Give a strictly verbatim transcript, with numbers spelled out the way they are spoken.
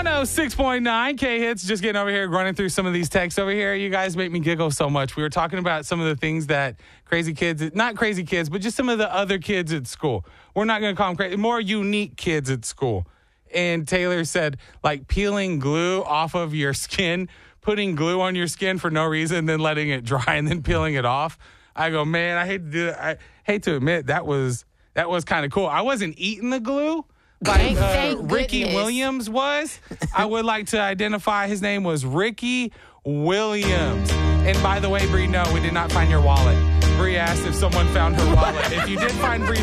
one oh six point nine K-Hits. Just getting over here, running through some of these texts over here. You guys make me giggle so much. We were talking about some of the things that crazy kids, not crazy kids, but just some of the other kids at school. We're not going to call them crazy, more unique kids at school. And Taylor said, like, peeling glue off of your skin, putting glue on your skin for no reason, then letting it dry and then peeling it off. I go, man, I hate to do it. I hate to admit that was that was kind of cool. I wasn't eating the glue like Thank- uh, thank Ricky goodness. Williams was. I would like to identify his name was Ricky Williams. And by the way, Bree, no, we did not find your wallet. Bree asked if someone found her wallet. If you did find Bree's